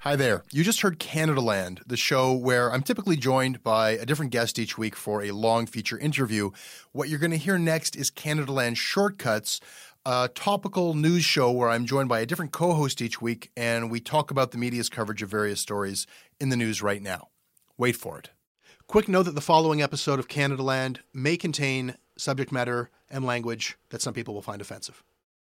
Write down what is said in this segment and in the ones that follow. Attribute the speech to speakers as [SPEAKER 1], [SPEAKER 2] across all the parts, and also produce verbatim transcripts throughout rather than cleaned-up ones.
[SPEAKER 1] Hi there. You just heard Canadaland, the show where I'm typically joined by a different guest each week for a long feature interview. What you're going to hear next is Canadaland Shortcuts, a topical news show where I'm joined by a different co-host each week, and we talk about the media's coverage of various stories in the news right now. Wait for it. Quick note that the following episode of Canadaland may contain subject matter and language that some people will find offensive.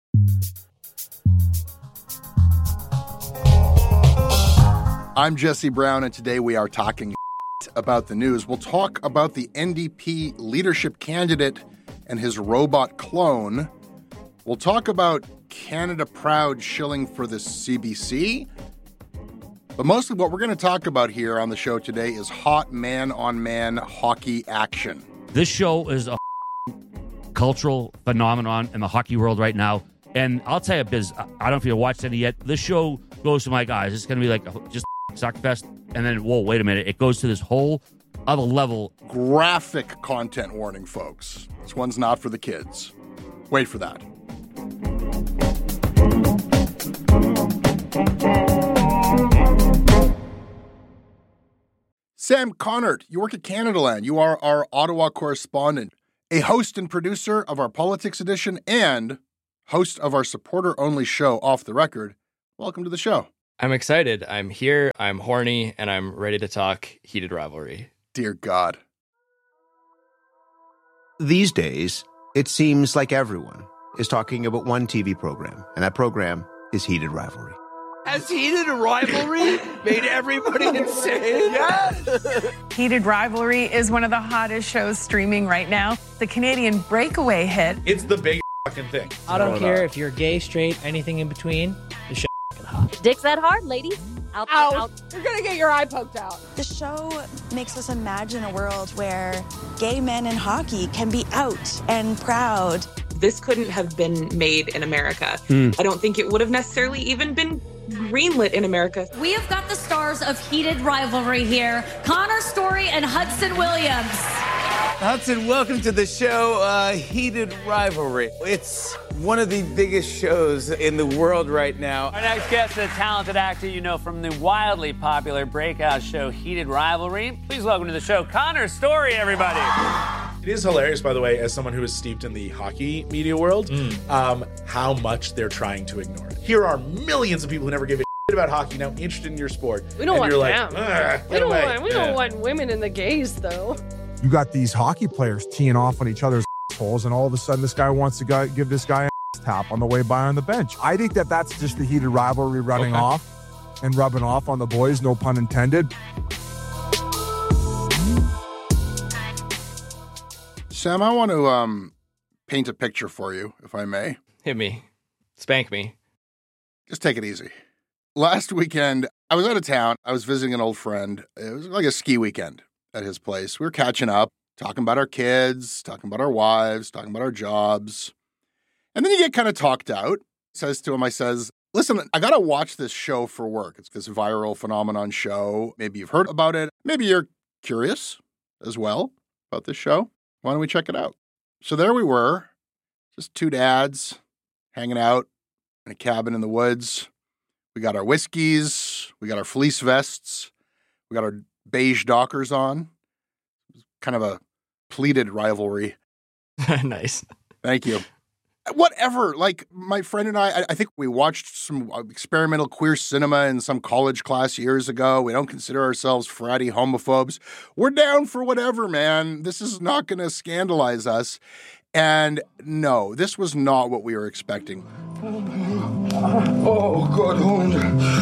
[SPEAKER 1] I'm Jesse Brown, and today we are talking about the news. We'll talk about the N D P leadership candidate and his robot clone. We'll talk about Canada Proud shilling for the C B C. But mostly what we're going to talk about here on the show today is hot man-on-man hockey action.
[SPEAKER 2] This show is a cultural phenomenon in the hockey world right now. And I'll tell you, Biz, I don't know if you've watched any yet. This show goes to my guys. It's going to be like just suckfest. And then, whoa, wait a minute. It goes to this whole other level.
[SPEAKER 1] Graphic content warning, folks. This one's not for the kids. Wait for that. Sam Connert, you work at Canadaland. You are our Ottawa correspondent, a host and producer of our Politics Edition, and host of our supporter-only show, Off the Record. Welcome to the show.
[SPEAKER 3] I'm excited. I'm here, I'm horny, and I'm ready to talk heated rivalry.
[SPEAKER 1] Dear God.
[SPEAKER 4] These days, it seems like everyone is talking about one T V program, and that program is Heated Rivalry.
[SPEAKER 5] Has Heated Rivalry made everybody insane? Yes!
[SPEAKER 6] Heated Rivalry is one of the hottest shows streaming right now. The Canadian breakaway hit.
[SPEAKER 7] It's the big fucking thing.
[SPEAKER 8] I don't care if you're gay, straight, anything in between. The shit fucking hot.
[SPEAKER 9] Dick's that hard, ladies. Out,
[SPEAKER 10] out.
[SPEAKER 9] out.
[SPEAKER 10] You're gonna get your eye poked out.
[SPEAKER 11] The show makes us imagine a world where gay men in hockey can be out and proud.
[SPEAKER 12] This couldn't have been made in America.
[SPEAKER 2] Mm.
[SPEAKER 12] I don't think it would have necessarily even been greenlit in America.
[SPEAKER 9] We have got the stars of Heated Rivalry here, Connor Story and Hudson Williams.
[SPEAKER 5] Hudson, welcome to the show, uh, Heated Rivalry. It's one of the biggest shows in the world right now.
[SPEAKER 13] Our next guest is a talented actor you know from the wildly popular breakout show Heated Rivalry. Please welcome to the show, Connor Story, everybody.
[SPEAKER 7] It is hilarious, by the way, as someone who is steeped in the hockey media world, mm. um, how much they're trying to ignore it. Here are millions of people who never gave a shit about hockey now interested in your sport.
[SPEAKER 10] We don't
[SPEAKER 7] and
[SPEAKER 10] want
[SPEAKER 7] you're
[SPEAKER 10] them.
[SPEAKER 7] Like,
[SPEAKER 10] we don't
[SPEAKER 7] away.
[SPEAKER 10] want, we
[SPEAKER 7] yeah.
[SPEAKER 10] don't want women in the gays, though.
[SPEAKER 14] You got these hockey players teeing off on each other's assholes, and all of a sudden this guy wants to go, give this guy a tap on the way by on the bench. I think that that's just the heated rivalry running
[SPEAKER 7] okay.
[SPEAKER 14] off and rubbing off on the boys, no pun intended.
[SPEAKER 1] Sam, I want to um, paint a picture for you, if I may.
[SPEAKER 3] Hit me. Spank me.
[SPEAKER 1] Just take it easy. Last weekend, I was out of town. I was visiting an old friend. It was like a ski weekend at his place. We were catching up, talking about our kids, talking about our wives, talking about our jobs. And then you get kind of talked out. Says to him, I says, listen, I got to watch this show for work. It's this viral phenomenon show. Maybe you've heard about it. Maybe you're curious as well about this show. Why don't we check it out? So there we were, just two dads hanging out in a cabin in the woods. We got our whiskeys. We got our fleece vests. We got our beige Dockers on. Kind of a pleated rivalry.
[SPEAKER 3] Nice.
[SPEAKER 1] Thank you. Whatever. Like, my friend and I, I think we watched some experimental queer cinema in some college class years ago. We don't consider ourselves fratty homophobes. We're down for whatever, man. This is not going to scandalize us. And no, this was not what we were expecting.
[SPEAKER 15] Oh, God, hold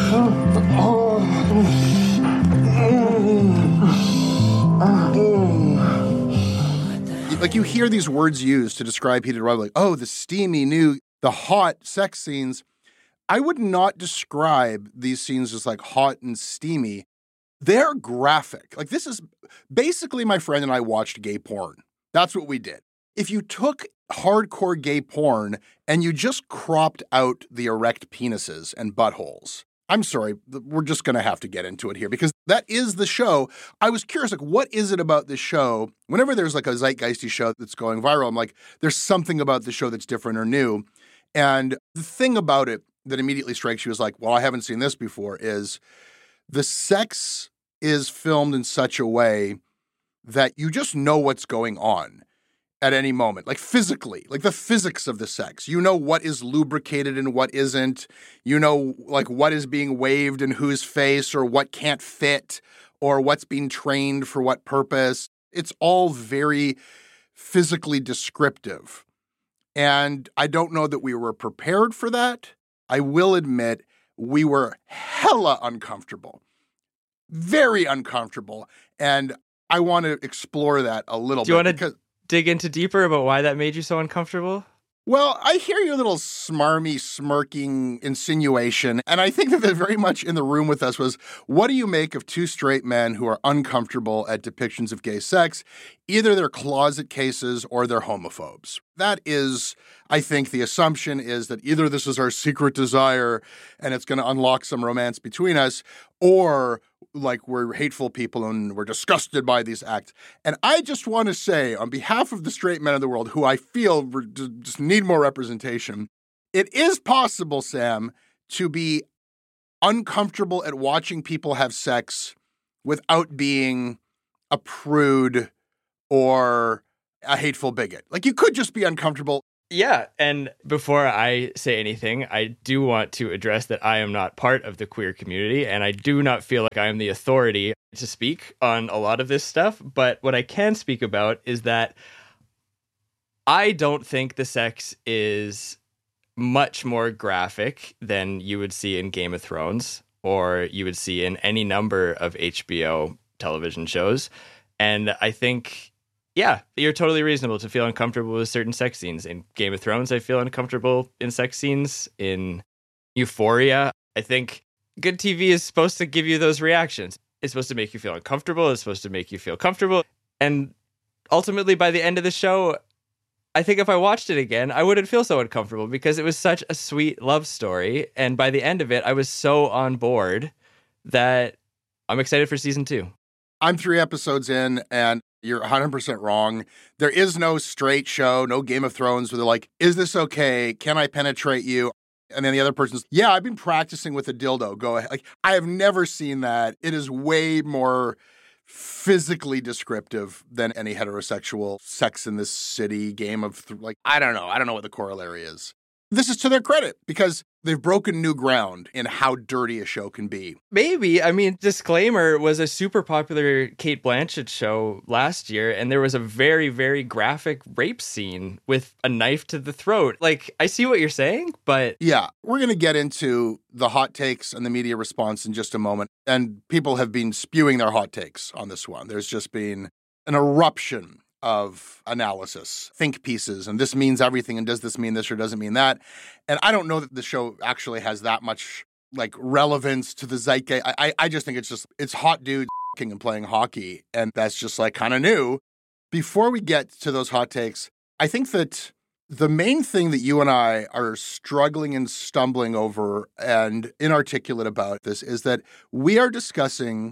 [SPEAKER 1] Like, you hear these words used to describe heated rivalry, like, oh, the steamy new, the hot sex scenes. I would not describe these scenes as like hot and steamy. They're graphic. Like, this is basically my friend and I watched gay porn. That's what we did. If you took hardcore gay porn and you just cropped out the erect penises and buttholes, I'm sorry, we're just going to have to get into it here because that is the show. I was curious, like, what is it about this show? Whenever there's like a zeitgeisty show that's going viral, I'm like, there's something about the show that's different or new. And the thing about it that immediately strikes you as like, well, I haven't seen this before is the sex is filmed in such a way that you just know what's going on at any moment, like physically, like the physics of the sex. You know what is lubricated and what isn't. You know, like what is being waved in whose face or what can't fit or what's being trained for what purpose. It's all very physically descriptive. And I don't know that we were prepared for that. I will admit we were hella uncomfortable, very uncomfortable. And I want to explore that a little
[SPEAKER 3] Do you
[SPEAKER 1] bit.
[SPEAKER 3] want to dig into deeper about why that made you so uncomfortable?
[SPEAKER 1] Well, I hear your little smarmy, smirking insinuation, and I think that they're very much in the room with us was, what do you make of two straight men who are uncomfortable at depictions of gay sex? Either they're closet cases or they're homophobes. That is, I think the assumption is that either this is our secret desire and it's going to unlock some romance between us, or like we're hateful people and we're disgusted by these acts. And I just want to say, on behalf of the straight men of the world who I feel just need more representation, it is possible, Sam, to be uncomfortable at watching people have sex without being a prude or a hateful bigot. Like, you could just be uncomfortable.
[SPEAKER 3] Yeah, and before I say anything, I do want to address that I am not part of the queer community, and I do not feel like I am the authority to speak on a lot of this stuff, but what I can speak about is that I don't think the sex is much more graphic than you would see in Game of Thrones, or you would see in any number of H B O television shows, and I think... yeah, you're totally reasonable to feel uncomfortable with certain sex scenes. In Game of Thrones, I feel uncomfortable in sex scenes. In Euphoria, I think good T V is supposed to give you those reactions. It's supposed to make you feel uncomfortable. It's supposed to make you feel comfortable. And ultimately, by the end of the show, I think if I watched it again, I wouldn't feel so uncomfortable because it was such a sweet love story. And by the end of it, I was so on board that I'm excited for season two.
[SPEAKER 1] I'm three episodes in, and you're one hundred percent wrong. There is no straight show, no Game of Thrones where they're like, is this okay? Can I penetrate you? And then the other person's, yeah, I've been practicing with a dildo. Go ahead. Like, I have never seen that. It is way more physically descriptive than any heterosexual Sex in the City game of, th- like, I don't know. I don't know what the corollary is. This is to their credit because they've broken new ground in how dirty a show can be.
[SPEAKER 3] Maybe. I mean, Disclaimer was a super popular Cate Blanchett show last year, and there was a very, very graphic rape scene with a knife to the throat. Like, I see what you're saying, but...
[SPEAKER 1] yeah, we're going to get into the hot takes and the media response in just a moment. And people have been spewing their hot takes on this one. There's just been an eruption of analysis, think pieces, and this means everything, and does this mean this or doesn't mean that? And I don't know that the show actually has that much like relevance to the zeitgeist. I, I, I just think it's just, it's hot dudes f***ing and playing hockey, and that's just like kind of new. Before we get to those hot takes, I think that the main thing that you and I are struggling and stumbling over and inarticulate about this is that we are discussing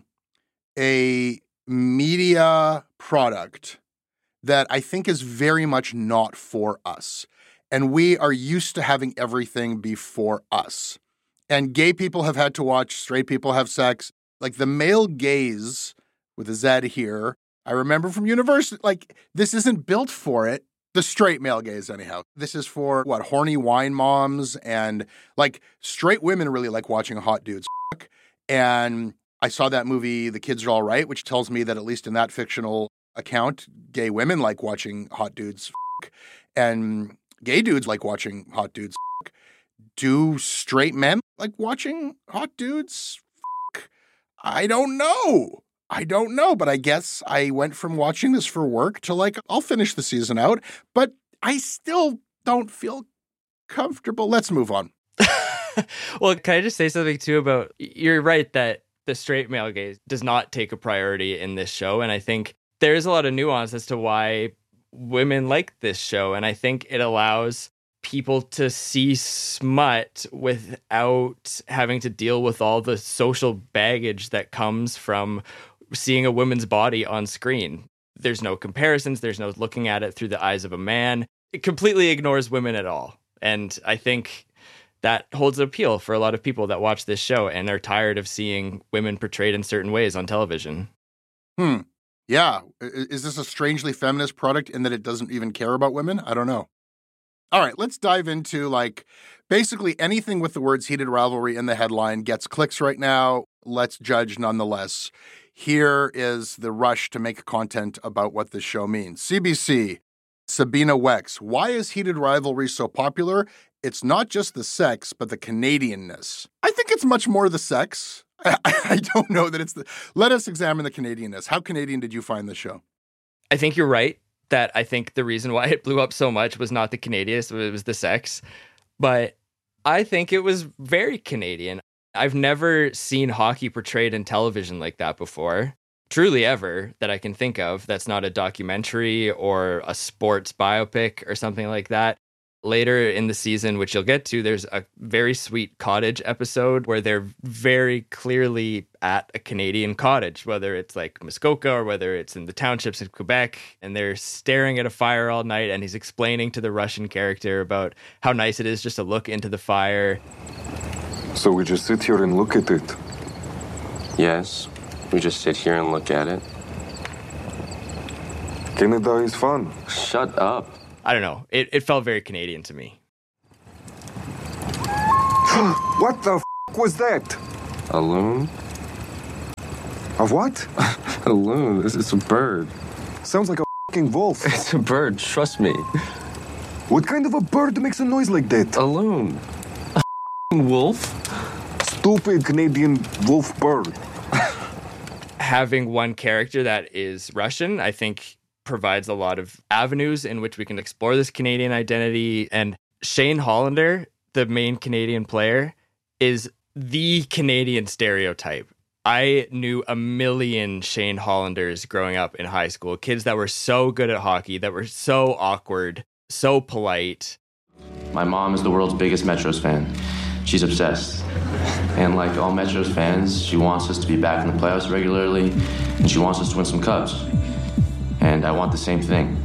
[SPEAKER 1] a media product that I think is very much not for us. And we are used to having everything be for us. And gay people have had to watch straight people have sex. Like the male gaze with a Z here, I remember from university, like this isn't built for it. The straight male gaze anyhow. This is for what, horny wine moms, and like straight women really like watching hot dudes fuck. And I saw that movie, The Kids Are All Right, which tells me that at least in that fictional account, gay women like watching hot dudes f***, and gay dudes like watching hot dudes f***. Do straight men like watching hot dudes f***? I don't know. I don't know, but I guess I went from watching this for work to like, I'll finish the season out, but I still don't feel comfortable. Let's move on.
[SPEAKER 3] Well, can I just say something too about, you're right that the straight male gaze does not take a priority in this show, and I think there is a lot of nuance as to why women like this show. And I think it allows people to see smut without having to deal with all the social baggage that comes from seeing a woman's body on screen. There's no comparisons. There's no looking at it through the eyes of a man. It completely ignores women at all. And I think that holds appeal for a lot of people that watch this show and are tired of seeing women portrayed in certain ways on television.
[SPEAKER 1] Hmm. Yeah. Is this a strangely feminist product in that it doesn't even care about women? I don't know. All right, let's dive into like basically anything with the words heated rivalry in the headline gets clicks right now. Let's judge nonetheless. Here is the rush to make content about what this show means. C B C, Sabina Wex. Why is heated rivalry so popular? It's not just the sex, but the Canadianness. I think it's much more the sex. I, I don't know that it's the... Let us examine the Canadianness. How Canadian did you find the show?
[SPEAKER 3] I think you're right that I think the reason why it blew up so much was not the Canadianness, it was the sex. But I think it was very Canadian. I've never seen hockey portrayed in television like that before. Truly ever that I can think of. That's not a documentary or a sports biopic or something like that. Later in the season, which you'll get to, there's a very sweet cottage episode where they're very clearly at a Canadian cottage, whether it's like Muskoka or whether it's in the townships in Quebec, and they're staring at a fire all night, and he's explaining to the Russian character about how nice it is just to look into the fire.
[SPEAKER 15] So we just sit here and look at it?
[SPEAKER 16] Yes, we just sit here and look at it.
[SPEAKER 15] Canada is fun.
[SPEAKER 16] Shut up.
[SPEAKER 3] I don't know. It, it felt very Canadian to me.
[SPEAKER 15] What the f*** was that?
[SPEAKER 16] A loon?
[SPEAKER 15] A what?
[SPEAKER 16] A loon. This is a bird.
[SPEAKER 15] Sounds like a f***ing wolf.
[SPEAKER 16] It's a bird, trust me.
[SPEAKER 15] What kind of a bird makes a noise like that?
[SPEAKER 16] A loon. A f***ing wolf?
[SPEAKER 15] Stupid Canadian wolf bird.
[SPEAKER 3] Having one character that is Russian, I think, provides a lot of avenues in which we can explore this Canadian identity. And Shane Hollander, the main Canadian player, is the Canadian stereotype. I knew a million Shane Hollanders growing up in high school, kids that were so good at hockey, that were so awkward, so polite.
[SPEAKER 16] My mom is the world's biggest Metros fan. She's obsessed. And like all Metros fans, she wants us to be back in the playoffs regularly, and she wants us to win some cups. And I want the same thing.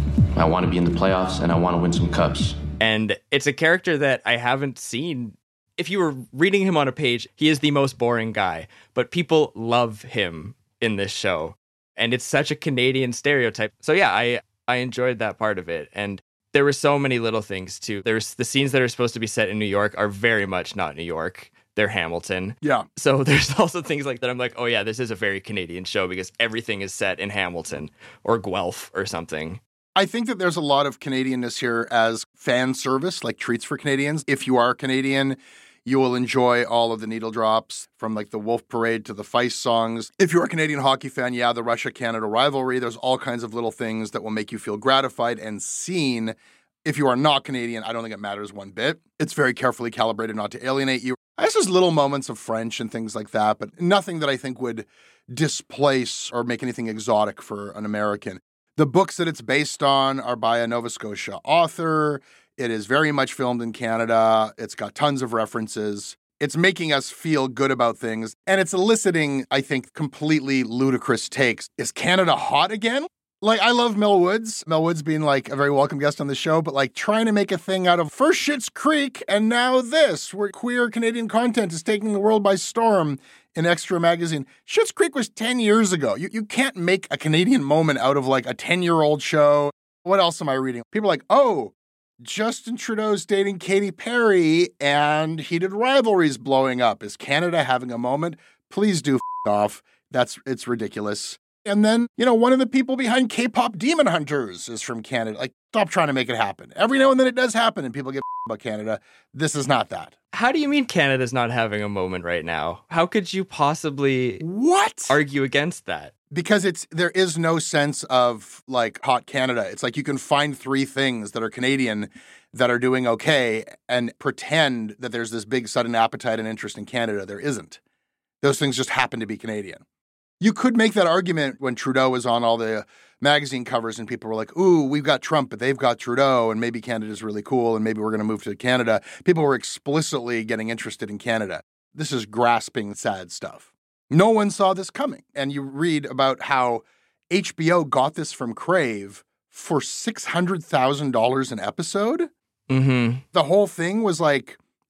[SPEAKER 16] I want to be in the playoffs, and I want to win some cups.
[SPEAKER 3] And it's a character that I haven't seen. If you were reading him on a page, he is the most boring guy. But people love him in this show. And it's such a Canadian stereotype. So yeah, I, I enjoyed that part of it. And there were so many little things, too. There's the scenes that are supposed to be set in New York are very much not New York. They're Hamilton.
[SPEAKER 1] Yeah.
[SPEAKER 3] So there's also things like that. I'm like, oh yeah, this is a very Canadian show because everything is set in Hamilton or Guelph or something.
[SPEAKER 1] I think that there's a lot of Canadianness here as fan service, like treats for Canadians. If you are Canadian, you will enjoy all of the needle drops from like the Wolf Parade to the Feist songs. If you're a Canadian hockey fan, yeah, the Russia-Canada rivalry, there's all kinds of little things that will make you feel gratified and seen. If you are not Canadian, I don't think it matters one bit. It's very carefully calibrated not to alienate you. I guess there's little moments of French and things like that, but nothing that I think would displace or make anything exotic for an American. The books that it's based on are by a Nova Scotia author. It is very much filmed in Canada. It's got tons of references. It's making us feel good about things, and it's eliciting, I think, completely ludicrous takes. Is Canada hot again? Like, I love Mel Woods. Mel Woods being, like, a very welcome guest on the show, but, like, trying to make a thing out of first Schitt's Creek and now this, where queer Canadian content is taking the world by storm in Extra Magazine. Schitt's Creek was ten years ago. You, you can't make a Canadian moment out of, like, a ten-year-old show. What else am I reading? People are like, oh, Justin Trudeau's dating Katy Perry and heated rivalries blowing up. Is Canada having a moment? Please do f*** off. That's, it's ridiculous. And then, you know, one of the people behind K-pop Demon Hunters is from Canada. Like, stop trying to make it happen. Every now and then it does happen and people get about Canada. This is not that.
[SPEAKER 3] How do you mean Canada's not having a moment right now? How could you possibly
[SPEAKER 1] what
[SPEAKER 3] argue against that?
[SPEAKER 1] Because it's there is no sense of, like, hot Canada. It's like you can find three things that are Canadian that are doing okay and pretend that there's this big sudden appetite and interest in Canada. There isn't. Those things just happen to be Canadian. You could make that argument when Trudeau was on all the magazine covers and people were like, ooh, we've got Trump, but they've got Trudeau, and maybe Canada's really cool, and maybe we're going to move to Canada. People were explicitly getting interested in Canada. This is grasping, sad stuff. No one saw this coming. And you read about how H B O got this from Crave for six hundred thousand dollars an episode.
[SPEAKER 3] Mm-hmm.
[SPEAKER 1] The whole thing was like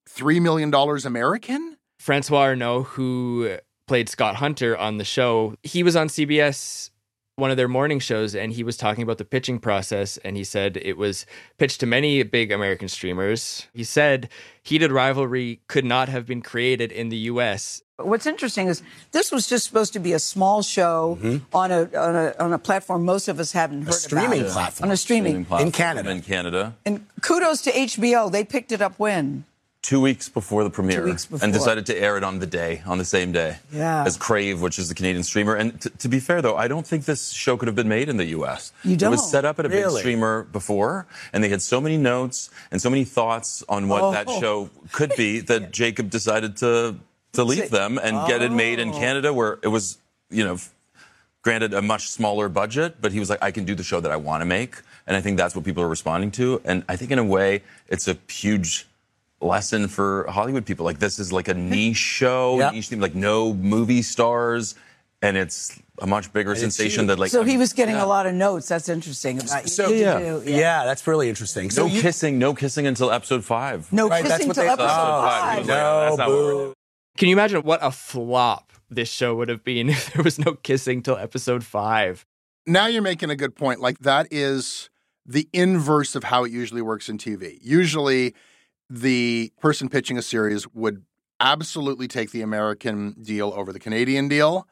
[SPEAKER 1] three million dollars American?
[SPEAKER 3] Francois Arnault, who played Scott Hunter on the show, he was on C B S, one of their morning shows, and he was talking about the pitching process, and he said it was pitched to many big American streamers. He said Heated Rivalry could not have been created in the U S.
[SPEAKER 17] What's interesting is this was just supposed to be a small show mm-hmm. on a on a on a platform most of us haven't heard
[SPEAKER 18] a streaming
[SPEAKER 17] about.
[SPEAKER 18] platform.
[SPEAKER 17] On a streaming,
[SPEAKER 18] streaming platform.
[SPEAKER 17] in Canada.
[SPEAKER 18] In Canada.
[SPEAKER 17] And kudos to H B O. They picked it up when?
[SPEAKER 18] Two weeks before the premiere.
[SPEAKER 17] Two weeks before.
[SPEAKER 18] And decided to air it on the day, on the same day.
[SPEAKER 17] Yeah.
[SPEAKER 18] As Crave, which is the Canadian streamer. And t- to be fair, though, I don't think this show could have been made in the U S.
[SPEAKER 17] You don't?
[SPEAKER 18] It was set up at a
[SPEAKER 17] Really?
[SPEAKER 18] big streamer before, and they had so many notes and so many thoughts on what
[SPEAKER 17] Oh.
[SPEAKER 18] that show could be that Jacob decided to, to leave them and get it made in
[SPEAKER 17] Oh.
[SPEAKER 18] Canada, where it was, you know, granted a much smaller budget, but he was like, I can do the show that I want to make. And I think that's what people are responding to. And I think in a way, it's a huge lesson for Hollywood people. Like, this is like a niche show,
[SPEAKER 17] Yep.
[SPEAKER 18] niche theme, like no movie stars, and it's a much bigger
[SPEAKER 5] And it's
[SPEAKER 18] sensation
[SPEAKER 5] huge.
[SPEAKER 18] that like.
[SPEAKER 17] So he was getting
[SPEAKER 18] yeah.
[SPEAKER 17] a lot of notes. That's interesting. About
[SPEAKER 5] So
[SPEAKER 17] you
[SPEAKER 18] yeah.
[SPEAKER 17] do,
[SPEAKER 5] yeah. that's really interesting. So
[SPEAKER 18] no
[SPEAKER 5] you,
[SPEAKER 18] kissing, no kissing until episode five.
[SPEAKER 17] No
[SPEAKER 5] Right, that's
[SPEAKER 17] kissing
[SPEAKER 5] what
[SPEAKER 17] till
[SPEAKER 5] they-
[SPEAKER 17] episode
[SPEAKER 5] Oh,
[SPEAKER 17] five.
[SPEAKER 5] no,
[SPEAKER 18] That's not what we're-
[SPEAKER 5] boo.
[SPEAKER 3] Can you imagine what a flop this show would have been if there was no kissing till episode five?
[SPEAKER 1] Now you're making a good point. Like, that is the inverse of how it usually works in T V. Usually, the person pitching a series would absolutely take the American deal over the Canadian deal.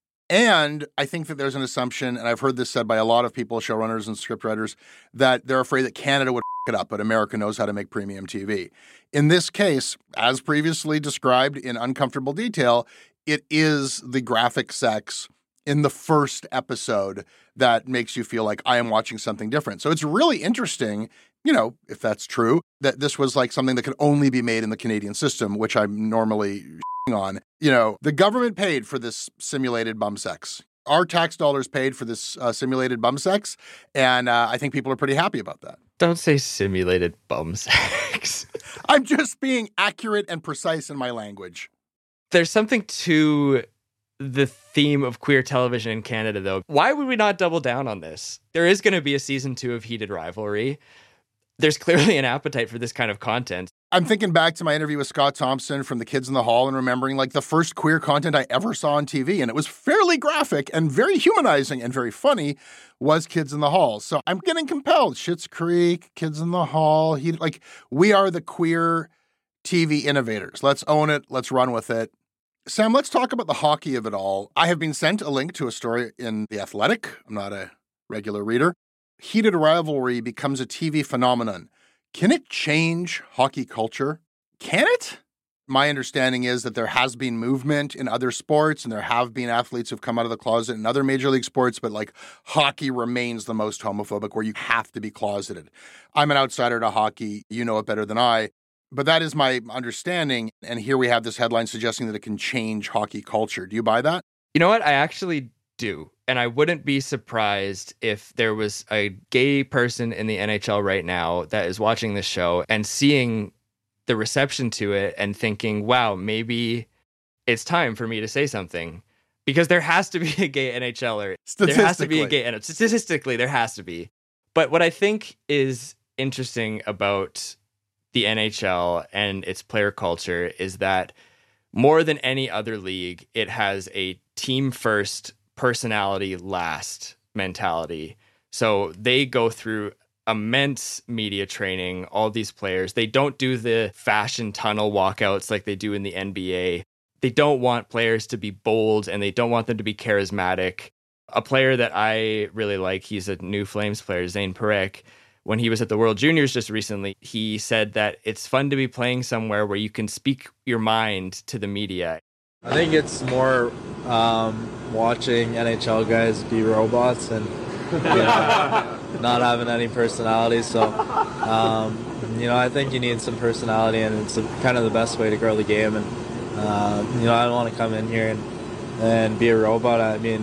[SPEAKER 1] And I think that there's an assumption, and I've heard this said by a lot of people, showrunners and scriptwriters, that they're afraid that Canada would f- it up, but America knows how to make premium T V. In this case, as previously described in uncomfortable detail, it is the graphic sex in the first episode that makes you feel like I am watching something different. So it's really interesting, you know, if that's true, that this was like something that could only be made in the Canadian system, which I'm normally on. You know, the government paid for this simulated bum sex. Our tax dollars paid for this uh, simulated bum sex, and uh, I think people are pretty happy about that.
[SPEAKER 3] Don't say simulated bum sex.
[SPEAKER 1] I'm just being accurate and precise in my language.
[SPEAKER 3] There's something to the theme of queer television in Canada, though. Why would we not double down on this? There is going to be a season two of Heated Rivalry. There's clearly an appetite for this kind of content.
[SPEAKER 1] I'm thinking back to my interview with Scott Thompson from The Kids in the Hall and remembering like the first queer content I ever saw on T V, and it was fairly graphic and very humanizing and very funny, was Kids in the Hall. So I'm getting compelled. Schitt's Creek, Kids in the Hall. He, like, we are the queer T V innovators. Let's own it. Let's run with it. Sam, let's talk about the hockey of it all. I have been sent a link to a story in The Athletic. I'm not a regular reader. Heated Rivalry becomes a T V phenomenon. Can it change hockey culture? Can it? My understanding is that there has been movement in other sports, and there have been athletes who've come out of the closet in other major league sports, but like hockey remains the most homophobic, where you have to be closeted. I'm an outsider to hockey. You know it better than I. But that is my understanding. And here we have this headline suggesting that it can change hockey culture. Do you buy that?
[SPEAKER 3] You know what? I actually do. And I wouldn't be surprised if there was a gay person in the N H L right now that is watching this show and seeing the reception to it and thinking, wow, maybe it's time for me to say something. Because there has to be a gay NHLer. There has to be a gay N H L. Statistically, there has to be. But what I think is interesting about the N H L and its player culture is that more than any other league, it has a team first, personality last mentality. So they go through immense media training, all these players. They don't do the fashion tunnel walkouts like they do in the N B A. They don't want players to be bold, and they don't want them to be charismatic. A player that I really like, he's a New Flames player, Zane Parekh. When he was at the World Juniors just recently, he said that it's fun to be playing somewhere where you can speak your mind to the media.
[SPEAKER 19] I think it's more um, watching N H L guys be robots and you know, not having any personality. So, um, you know, I think you need some personality, and it's a, kind of the best way to grow the game. And, uh, you know, I don't want to come in here and, and be a robot. I mean,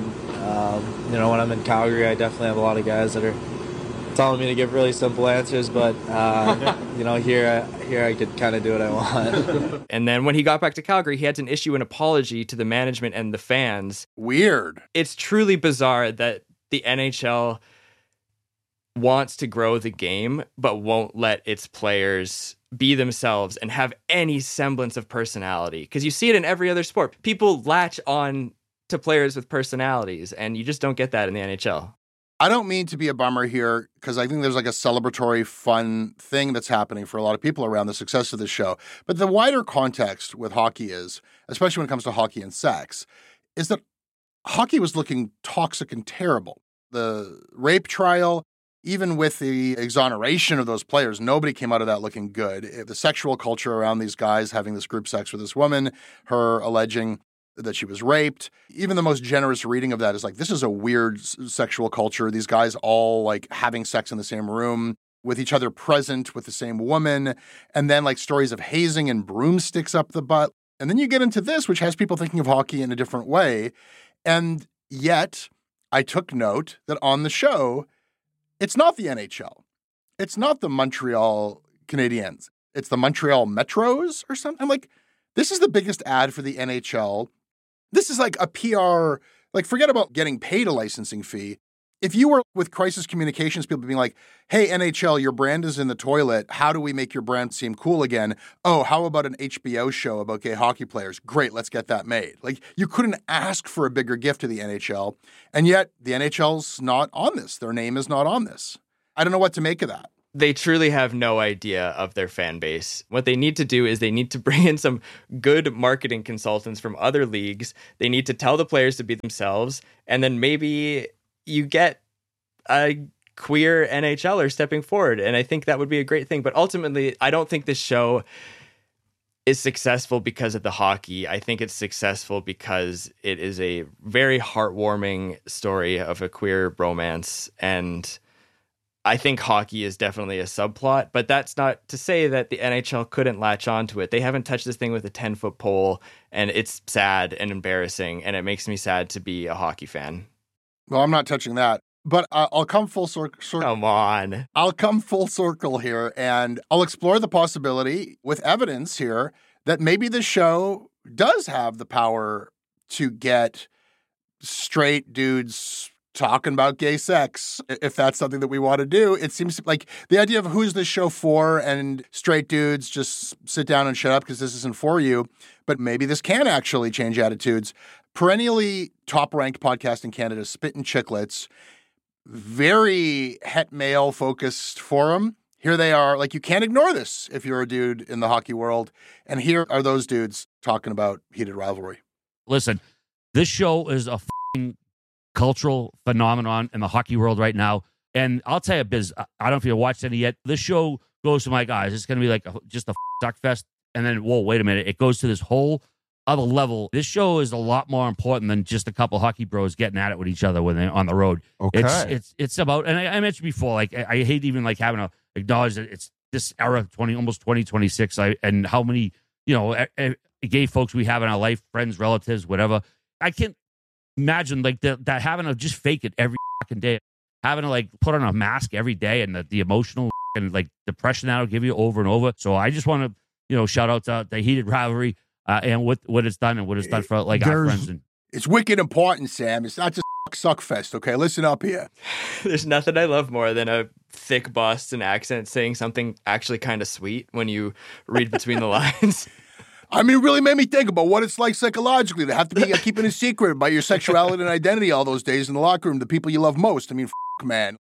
[SPEAKER 19] um, you know, when I'm in Calgary, I definitely have a lot of guys that are telling me to give really simple answers, but uh, you know, here, here I could kind of do what I want.
[SPEAKER 3] And then when he got back to Calgary, he had to issue an apology to the management and the fans.
[SPEAKER 1] Weird.
[SPEAKER 3] It's truly bizarre that the N H L wants to grow the game, but won't let its players be themselves and have any semblance of personality. Because you see it in every other sport. People latch on to players with personalities, and you just don't get that in the N H L.
[SPEAKER 1] I don't mean to be a bummer here, because I think there's like a celebratory, fun thing that's happening for a lot of people around the success of this show. But the wider context with hockey is, especially when it comes to hockey and sex, is that hockey was looking toxic and terrible. The rape trial, even with the exoneration of those players, nobody came out of that looking good. The sexual culture around these guys having this group sex with this woman, her alleging that she was raped. Even the most generous reading of that is like, this is a weird s- sexual culture. These guys all like having sex in the same room with each other present with the same woman. And then like stories of hazing and broomsticks up the butt. And then you get into this, which has people thinking of hockey in a different way. And yet I took note that on the show, it's not the N H L. It's not the Montreal Canadiens. It's the Montreal Metros or something. I'm like, this is the biggest ad for the N H L. This is like a P R, like forget about getting paid a licensing fee. If you were with crisis communications people being like, hey, N H L, your brand is in the toilet. How do we make your brand seem cool again? Oh, how about an H B O show about gay hockey players? Great, let's get that made. Like, you couldn't ask for a bigger gift to the N H L. And yet the N H L's not on this. Their name is not on this. I don't know what to make of that.
[SPEAKER 3] They truly have no idea of their fan base. What they need to do is they need to bring in some good marketing consultants from other leagues. They need to tell the players to be themselves. And then maybe you get a queer NHLer stepping forward. And I think that would be a great thing. But ultimately, I don't think this show is successful because of the hockey. I think it's successful because it is a very heartwarming story of a queer bromance. And I think hockey is definitely a subplot, but that's not to say that the N H L couldn't latch onto it. They haven't touched this thing with a ten-foot pole, and it's sad and embarrassing, and it makes me sad to be a hockey fan.
[SPEAKER 1] Well, I'm not touching that, but uh, I'll come full circle. Cir-
[SPEAKER 3] Come on.
[SPEAKER 1] I'll come full circle here, and I'll explore the possibility with evidence here that maybe the show does have the power to get straight dudes talking about gay sex, if that's something that we want to do. It seems like the idea of who's this show for and straight dudes just sit down and shut up because this isn't for you, but maybe this can actually change attitudes. Perennially top-ranked podcast in Canada, Spittin' Chicklets, very het male-focused forum. Here they are. Like, you can't ignore this if you're a dude in the hockey world. And here are those dudes talking about heated rivalry.
[SPEAKER 2] Listen, this show is a f***ing cultural phenomenon in the hockey world right now. And I'll tell you, Biz, I don't know if you watched any yet. This show goes to my guys. It's going to be like a, just a f- suck fest. And then, whoa, wait a minute. It goes to this whole other level. This show is a lot more important than just a couple hockey bros getting at it with each other when they're on the road.
[SPEAKER 14] Okay.
[SPEAKER 2] It's it's it's about, and I, I mentioned before, like, I, I hate even like having to acknowledge that it's this era, twenty almost twenty twenty-six, I, and how many, you know, a, a, gay folks we have in our life, friends, relatives, whatever. I can't imagine like the, that having to just fake it every fucking day, having to like put on a mask every day, and the, the emotional and like depression that'll give you over and over. So I just want to, you know, shout out to the heated rivalry uh, and what what it's done and what it's done for like our
[SPEAKER 1] There's-
[SPEAKER 2] friends. And
[SPEAKER 1] It's wicked important, Sam. It's not just suck fest, okay? Listen up here.
[SPEAKER 3] There's nothing I love more than a thick Boston accent saying something actually kind of sweet when you read between the lines.
[SPEAKER 1] I mean, it really made me think about what it's like psychologically to have to be uh, keeping a secret about your sexuality and identity all those days in the locker room, the people you love most. I mean, f- man.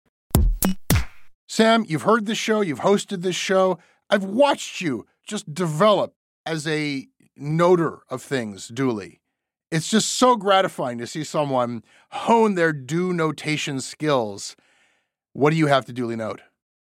[SPEAKER 1] Sam, you've heard this show. You've hosted this show. I've watched you just develop as a noter of things duly. It's just so gratifying to see someone hone their do notation skills. What do you have to duly note?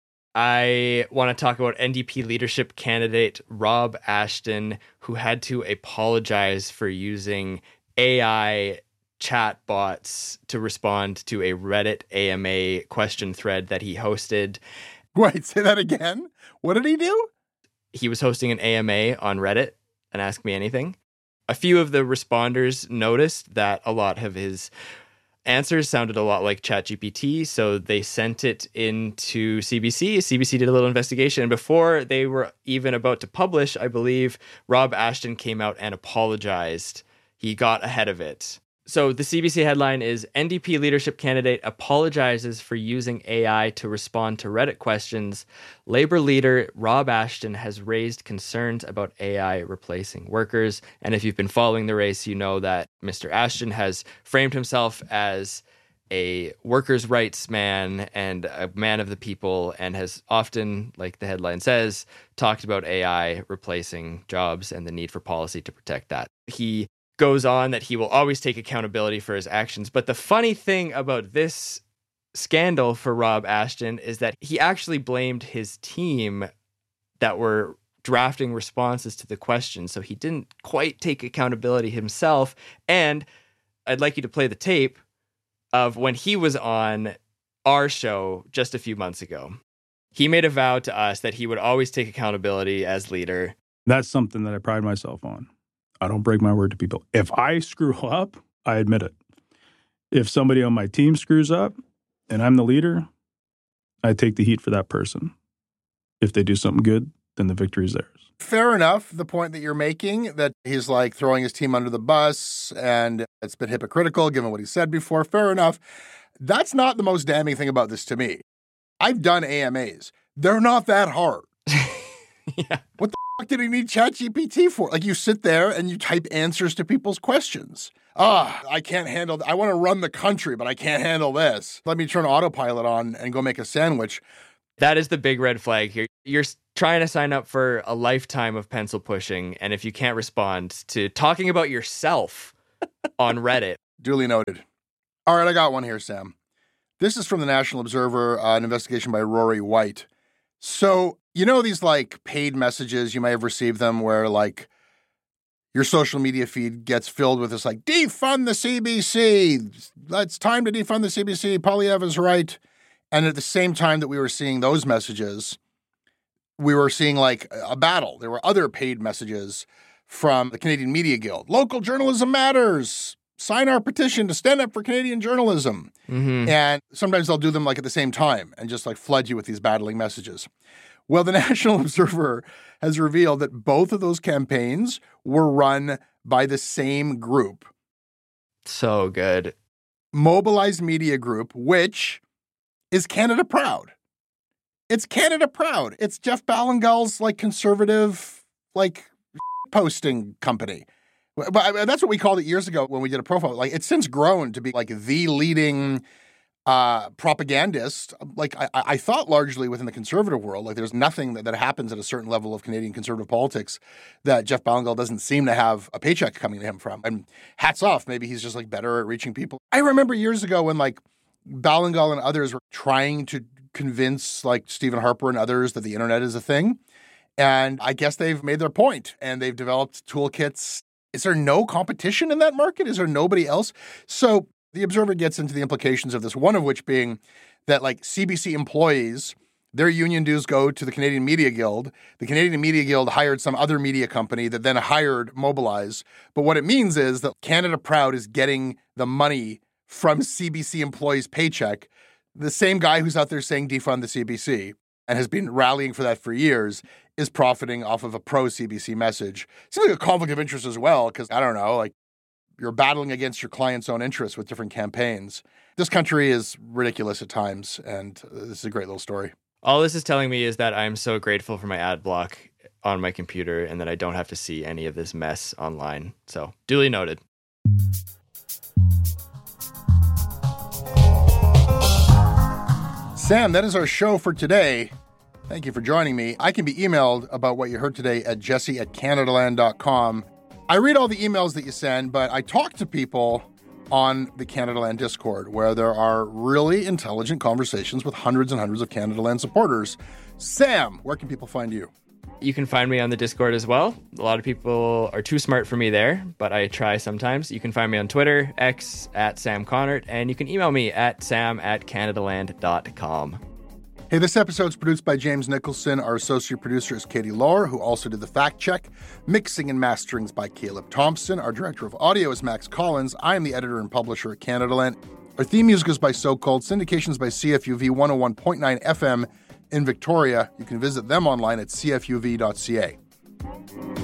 [SPEAKER 3] I want to talk about N D P leadership candidate Rob Ashton, who had to apologize for using A I chatbots to respond to a Reddit A M A question thread that he hosted.
[SPEAKER 1] Wait, say that again? What did he do?
[SPEAKER 3] He was hosting an A M A on Reddit, and Ask Me Anything. A few of the responders noticed that a lot of his answers sounded a lot like ChatGPT, so they sent it into C B C. C B C did a little investigation. Before they were even about to publish, I believe, Rob Ashton came out and apologized. He got ahead of it. So the C B C headline is N D P leadership candidate apologizes for using A I to respond to Reddit questions. Labor leader Rob Ashton has raised concerns about A I replacing workers. And if you've been following the race, you know that Mister Ashton has framed himself as a workers' rights man and a man of the people, and has often, like the headline says, talked about A I replacing jobs and the need for policy to protect that. He goes on that he will always take accountability for his actions. But the funny thing about this scandal for Rob Ashton is that he actually blamed his team that were drafting responses to the questions. So he didn't quite take accountability himself. And I'd like you to play the tape of when he was on our show just a few months ago. He made a vow to us that he would always take accountability as leader.
[SPEAKER 20] That's something that I pride myself on. I don't break my word to people. If I screw up, I admit it. If somebody on my team screws up and I'm the leader, I take the heat for that person. If they do something good, then the victory is theirs.
[SPEAKER 1] Fair enough, the point that you're making, that he's like throwing his team under the bus and it's been hypocritical given what he said before. Fair enough. That's not the most damning thing about this to me. I've done A M As. They're not that hard.
[SPEAKER 3] Yeah.
[SPEAKER 1] What the fuck did he need ChatGPT for? Like, you sit there and you type answers to people's questions. Ah, I can't handle th- I want to run the country, but I can't handle this. Let me turn autopilot on and go make a sandwich.
[SPEAKER 3] That is the big red flag here. You're trying to sign up for a lifetime of pencil pushing, and if you can't respond to talking about yourself on Reddit.
[SPEAKER 1] Duly noted. All right, I got one here, Sam. This is from the National Observer, uh, an investigation by Rory White. So, you know these like paid messages, you may have received them, where like your social media feed gets filled with this like, defund the C B C. It's time to defund the C B C. Poilievre is right. And at the same time that we were seeing those messages, we were seeing like a battle. There were other paid messages from the Canadian Media Guild. Local journalism matters. Sign our petition to stand up for Canadian journalism.
[SPEAKER 3] Mm-hmm.
[SPEAKER 1] And sometimes they'll do them like at the same time and just like flood you with these battling messages. Well, the National Observer has revealed that both of those campaigns were run by the same group.
[SPEAKER 3] So good.
[SPEAKER 1] Mobilize Media Group, which is Canada Proud. It's Canada Proud. It's Jeff Ballingall's like conservative, like posting company. But that's what we called it years ago when we did a profile. Like, it's since grown to be like the leading uh, propagandist. Like, I, I thought largely within the conservative world, like there's nothing that, that happens at a certain level of Canadian conservative politics that Jeff Ballingall doesn't seem to have a paycheck coming to him from. And hats off, maybe he's just like better at reaching people. I remember years ago when like Ballingall and others were trying to convince like Stephen Harper and others that the internet is a thing. And I guess they've made their point and they've developed toolkits. Is there no competition in that market? Is there nobody else? So the Observer gets into the implications of this, one of which being that like C B C employees, their union dues go to the Canadian Media Guild. The Canadian Media Guild hired some other media company that then hired Mobilize. But what it means is that Canada Proud is getting the money from C B C employees' paycheck. The same guy who's out there saying defund the C B C and has been rallying for that for years is profiting off of a pro-C B C message. Seems like a conflict of interest as well, because, I don't know, like, you're battling against your client's own interests with different campaigns. This country is ridiculous at times, and this is a great little story.
[SPEAKER 3] All this is telling me is that I'm so grateful for my ad block on my computer and that I don't have to see any of this mess online. So, duly noted.
[SPEAKER 1] Sam, that is our show for today. Thank you for joining me. I can be emailed about what you heard today at jesse at canadaland dot com. I read all the emails that you send, but I talk to people on the Canadaland Discord, where there are really intelligent conversations with hundreds and hundreds of Canadaland supporters. Sam, where can people find you?
[SPEAKER 3] You can find me on the Discord as well. A lot of people are too smart for me there, but I try sometimes. You can find me on Twitter, X, at Sam Connert, and you can email me at sam at canadaland dot com.
[SPEAKER 1] Hey, this episode's produced by James Nicholson. Our associate producer is Katie Lohr, who also did the fact check. Mixing and mastering's by Caleb Thompson. Our director of audio is Max Collins. I am the editor and publisher at Canadaland. Our theme music is by So Called. Syndications by C F U V one oh one point nine F M in Victoria. You can visit them online at c f u v dot c a.